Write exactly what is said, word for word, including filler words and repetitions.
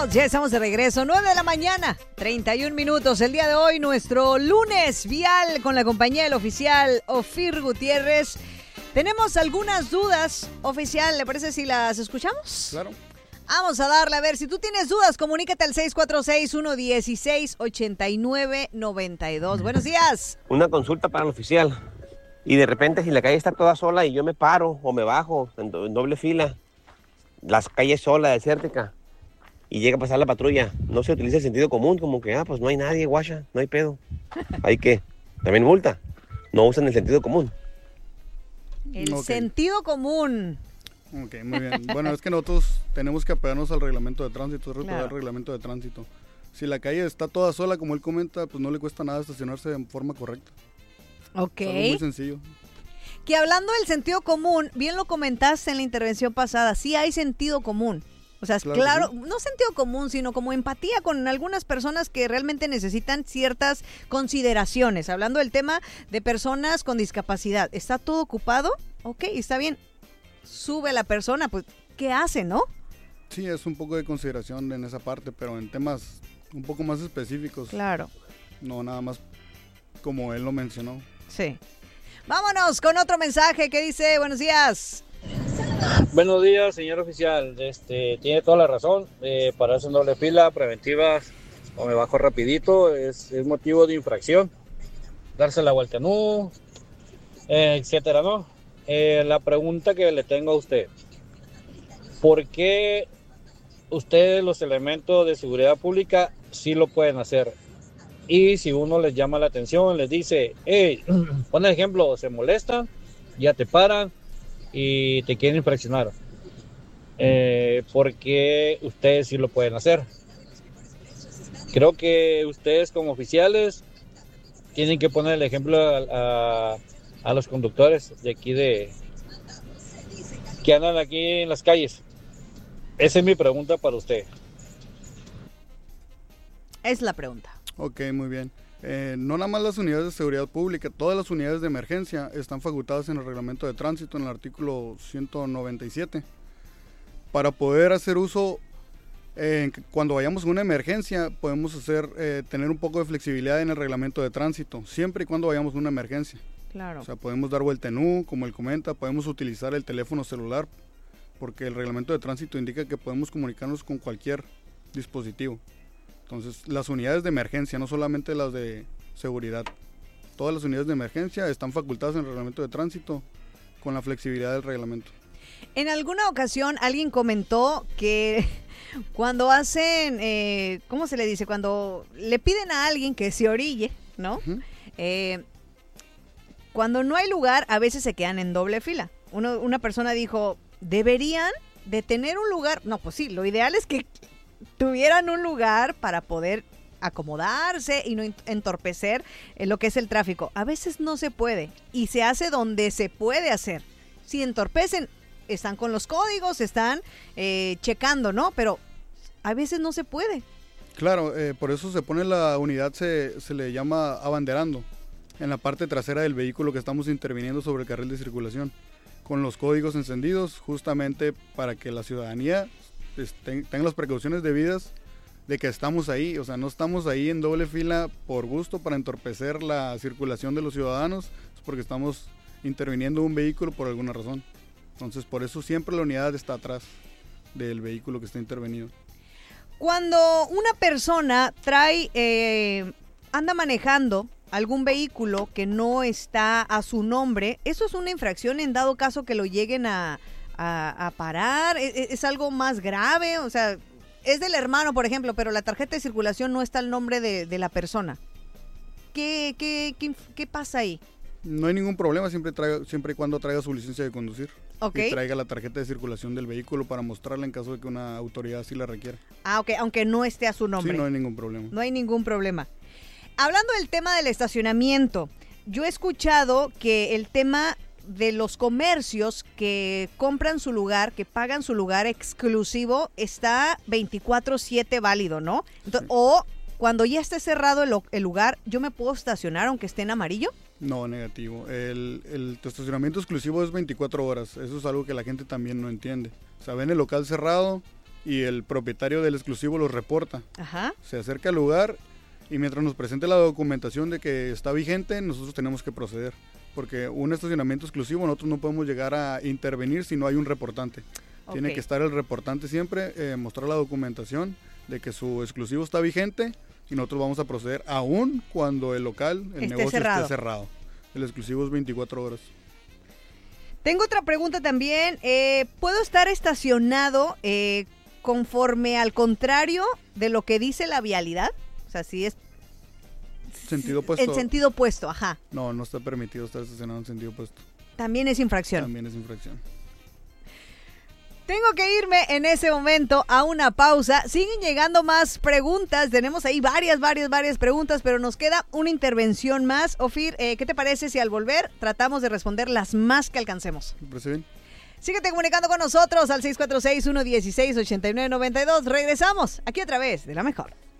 amigos, ya estamos de regreso, nueve de la mañana, treinta y un minutos. El día de hoy, nuestro lunes vial con la compañía del oficial Ofir Gutiérrez. Tenemos algunas dudas, oficial, ¿le parece si las escuchamos? Claro. Vamos a darle, a ver, si tú tienes dudas, comunícate al seis cuatro seis, uno uno seis, ocho nueve nueve dos. Buenos días. Una consulta para el oficial. Y de repente, si la calle está toda sola y yo me paro o me bajo en, do- en doble fila, las calles sola, desértica, y llega a pasar la patrulla, no se utiliza el sentido común, como que, ah, pues no hay nadie, guacha, no hay pedo. ¿Hay qué? También multa. No usan el sentido común. El Ok. sentido común. Ok, muy bien. Bueno, es que nosotros tenemos que apegarnos al reglamento de tránsito, es Claro. el reglamento de tránsito. Si la calle está toda sola, como él comenta, pues no le cuesta nada estacionarse de forma correcta. Ok. Es algo muy sencillo. Que hablando del sentido común, bien lo comentaste en la intervención pasada, sí hay sentido común. O sea, Claro que claro, sí. no sentido común, sino como empatía con algunas personas que realmente necesitan ciertas consideraciones. Hablando del tema de personas con discapacidad. ¿Está todo ocupado? Ok, está bien. Sube la persona, pues, ¿qué hace, no? Sí, es un poco de consideración en esa parte, pero en temas un poco más específicos, Claro, no nada más como él lo mencionó. sí. Vámonos con otro mensaje que dice, buenos días. Buenos días, señor oficial. Este, tiene toda la razón. Eh, pararse en doble fila, preventivas, o me bajo rapidito, es, es motivo de infracción. Darse la vuelta no, eh, etcétera, ¿no? Eh, la pregunta que le tengo a usted. ¿Por qué ustedes, los elementos de seguridad pública, sí lo pueden hacer? Y si uno les llama la atención, les dice, hey, pon el ejemplo, se molestan, ya te paran y te quieren infraccionar. Eh, ¿por qué ustedes sí lo pueden hacer? Creo que ustedes como oficiales tienen que poner el ejemplo a, a, a los conductores de aquí de que andan aquí en las calles. Esa es mi pregunta para usted. Es la pregunta. Ok, muy bien. Eh, no nada más las unidades de seguridad pública, todas las unidades de emergencia están facultadas en el reglamento de tránsito, en el artículo ciento noventa y siete. Para poder hacer uso, eh, cuando vayamos a una emergencia, podemos hacer, eh, tener un poco de flexibilidad en el reglamento de tránsito, siempre y cuando vayamos a una emergencia. Claro. O sea, podemos dar vuelta en U, como él comenta, podemos utilizar el teléfono celular, porque el reglamento de tránsito indica que podemos comunicarnos con cualquier dispositivo. Entonces, las unidades de emergencia, no solamente las de seguridad, todas las unidades de emergencia están facultadas en el reglamento de tránsito con la flexibilidad del reglamento. En alguna ocasión alguien comentó que cuando hacen, eh, ¿cómo se le dice? Cuando le piden a alguien que se orille, ¿no? Ujú. Eh, cuando no hay lugar, a veces se quedan en doble fila. Uno, una persona dijo, ¿deberían de tener un lugar? No, pues sí, lo ideal es que tuvieran un lugar para poder acomodarse y no entorpecer eh, lo que es el tráfico. A veces no se puede y se hace donde se puede hacer. Si entorpecen, están con los códigos, están eh, checando, ¿no? Pero a veces no se puede. Claro, eh, por eso se pone la unidad, se, se le llama abanderando, en la parte trasera del vehículo que estamos interviniendo sobre el carril de circulación, con los códigos encendidos, justamente para que la ciudadanía pues, ten, tenga las precauciones debidas de que estamos ahí. O sea, no estamos ahí en doble fila por gusto para entorpecer la circulación de los ciudadanos, es porque estamos interviniendo un vehículo por alguna razón. Entonces, por eso siempre la unidad está atrás del vehículo que está intervenido. Cuando una persona trae, eh, anda manejando algún vehículo que no está a su nombre, ¿eso es una infracción en dado caso que lo lleguen a, a, a parar? ¿Es, ¿Es algo más grave? O sea, es del hermano, por ejemplo, pero la tarjeta de circulación no está el nombre de, de la persona. ¿Qué, qué, qué, qué pasa ahí? No hay ningún problema siempre, traiga, siempre y cuando traiga su licencia de conducir. Ok. Y traiga la tarjeta de circulación del vehículo para mostrarla en caso de que una autoridad sí la requiera. Ah, ok, aunque no esté a su nombre. Sí, no hay ningún problema. No hay ningún problema. Hablando del tema del estacionamiento, yo he escuchado que el tema de los comercios que compran su lugar, que pagan su lugar exclusivo, está veinticuatro siete válido, ¿no? Entonces, sí. O cuando ya esté cerrado el, el lugar, ¿yo me puedo estacionar aunque esté en amarillo? No, negativo. El, el estacionamiento exclusivo es veinticuatro horas. Eso es algo que la gente también no entiende. O sea, ven el local cerrado y el propietario del exclusivo los reporta. Ajá. Se acerca al lugar y mientras nos presente la documentación de que está vigente, nosotros tenemos que proceder. Porque un estacionamiento exclusivo nosotros no podemos llegar a intervenir si no hay un reportante. Okay. Tiene que estar el reportante siempre, eh, mostrar la documentación de que su exclusivo está vigente y nosotros vamos a proceder aún cuando el local, el esté negocio cerrado. esté cerrado. El exclusivo es veinticuatro horas. Tengo otra pregunta también. Eh, ¿Puedo estar estacionado eh, conforme al contrario de lo que dice la vialidad? O sea, si es... Sentido opuesto. En sentido opuesto, ajá. No, no está permitido estar estacionado en sentido opuesto. También es infracción. También es infracción. Tengo que irme en ese momento a una pausa. Siguen llegando más preguntas. Tenemos ahí varias, varias, varias preguntas, pero nos queda una intervención más. Ofir, eh, ¿qué te parece si al volver tratamos de responder las más que alcancemos? ¿Me parece bien? Síguete comunicando con nosotros al seis cuatro seis, uno uno seis, ocho nueve nueve dos. Regresamos aquí a través de La Mejor.